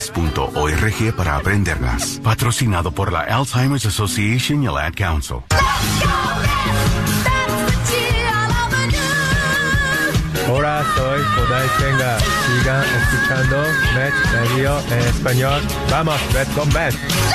.org para aprenderlas. Patrocinado por la Alzheimer's Association y el Ad Council. Hola, soy Kodai Senga. Sigan escuchando Mets Radio en español. Vamos, Mets con Mets.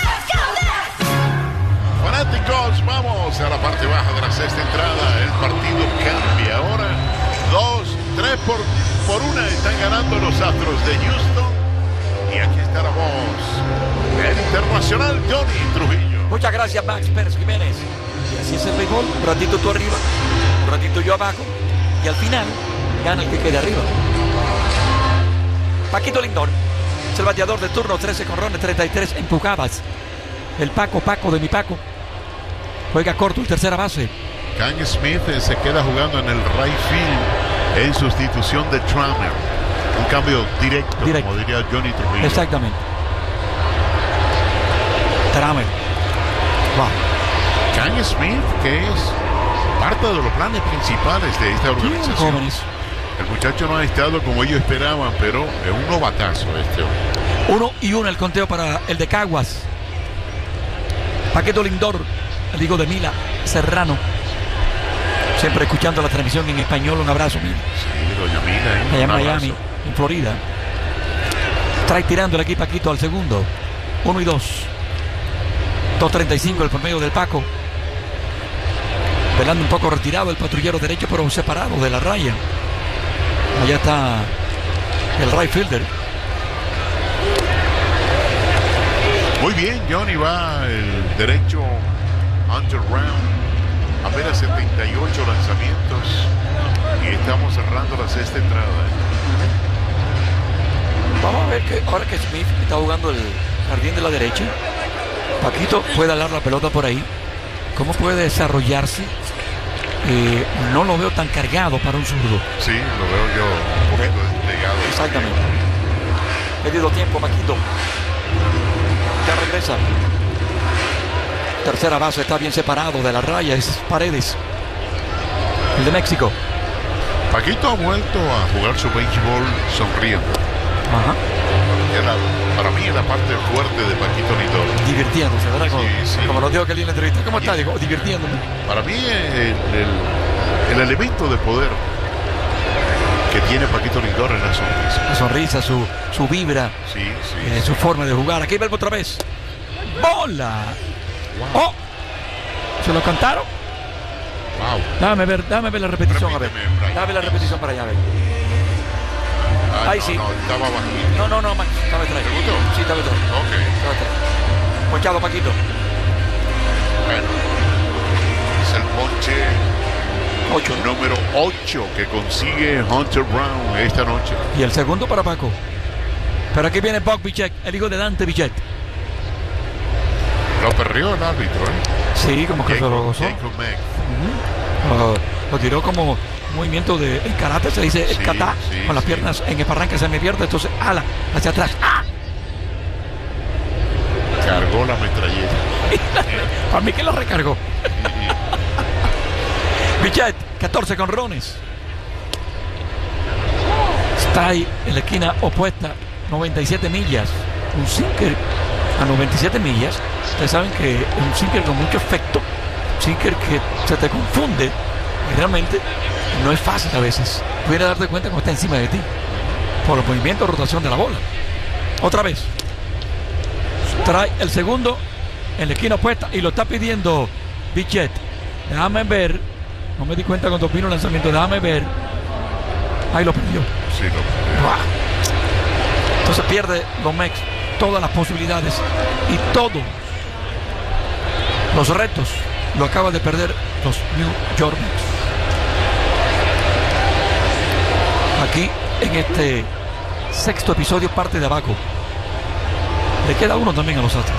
Fanáticos, vamos a la parte baja de la sexta entrada. El partido cambia ahora. 2-3 por 1 están ganando los Astros de Houston. Y aquí está la voz del internacional Johnny Trujillo. Muchas gracias, Max Pérez Jiménez. Y así es el béisbol. Un ratito tú arriba, un ratito yo abajo. Y al final gana el que quede arriba. Paquito Lindor es el bateador de turno. 13 jonrones, 33 empujadas. El Paco de mi Paco. Juega corto el tercera base. Kang Smith se queda jugando en el right field en sustitución de Tramer. Un cambio directo, como diría Johnny Trujillo. Exactamente. Tramer. Wow. Kang Smith, que es parte de los planes principales de esta organización. Jóvenes. El muchacho no ha estado como ellos esperaban, pero es un novatazo este hombre. 1-1 el conteo para el de Caguas. Paquito Lindor, el hijo de Mila Serrano. Siempre escuchando la transmisión en español. Un abrazo, Mila. Sí, doña Mila. Allá en Miami, en Florida. Trae tirando el equipo Paquito al segundo. 1-2. 2.35 el promedio del Paco. Velando un poco retirado el patrullero derecho, pero separado de la raya. Allá está el right fielder. Muy bien, Johnny, va el derecho Hunter Brown. Apenas 78 lanzamientos. Y estamos cerrando la sexta entrada. Vamos a ver que ahora que Smith está jugando el jardín de la derecha, Paquito puede alar la pelota por ahí. ¿Cómo puede desarrollarse? No lo veo tan cargado para un zurdo. Sí, lo veo yo un poquito desplegado. Exactamente. Perdido tiempo, Paquito. Ya regresa. Tercera base está bien separado de la raya. Es Paredes, el de México. Paquito ha vuelto a jugar su béisbol sonriendo. Ajá. Para mí es la parte fuerte de Paquito Lindor. Divirtiéndose, ¿verdad? Sí. Como lo digo que en la entrevista. ¿Cómo está? Digo, divirtiéndome. Para mí el elemento de poder que tiene Paquito Lindor es la sonrisa. La sonrisa, su vibra, su forma de jugar. Aquí vuelve otra vez. ¡Bola! Wow. ¡Oh! ¿Se lo cantaron? Wow. Dame ver la repetición. Repíteme, a ver. Brian. Dame la repetición para allá, a ver. Ahí sí. No, estaba bajito. No, Max, estaba atrás. ¿Te gustó? Sí, estaba atrás. Ok. Estaba atrás. Ponchado, Paquito. Bueno. Es el ponche 8. número 8 que consigue Hunter Brown esta noche. Y el segundo para Paco. Pero aquí viene Buck Bichette, el hijo de Dante Bichette. Lo perrió el árbitro, ¿eh? Sí, como que se lo gozó. Jacob Mack. Lo tiró como movimiento de el karate, se dice el kata, con las piernas en el parranque se me pierde, entonces ala, hacia atrás. ¡Ah! Cargó la metralleta. Para mí que lo recargó. Bichette, 14 jonrones. Strike en la esquina opuesta, 97 millas. Un sinker a 97 millas. Ustedes saben que un sinker con mucho efecto, un sinker que se te confunde, y realmente no es fácil a veces. Puedes darte cuenta cuando está encima de ti, por el movimiento de rotación de la bola. Otra vez. Trae el segundo en la esquina opuesta y lo está pidiendo Bichette. Déjame ver. No me di cuenta cuando vino el lanzamiento. Déjame ver. Ahí lo perdió. Sí, lo perdió. Entonces pierde los Mex todas las posibilidades y todos los retos lo acaba de perder los New York Mets. Aquí en este sexto episodio parte de abajo. Le queda uno también a los Astros.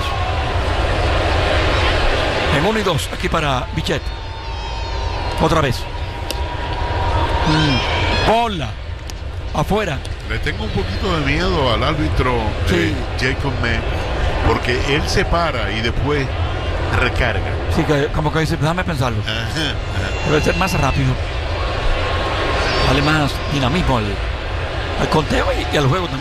En 1 y 2 aquí para Bichette. Otra vez. Bola. Afuera. Le tengo un poquito de miedo al árbitro Jacob Mack, porque él se para y después recarga. Sí, que como que dice, déjame pensarlo. Ajá. Debe ser más rápido. Dale más dinamismo al conteo y al juego también.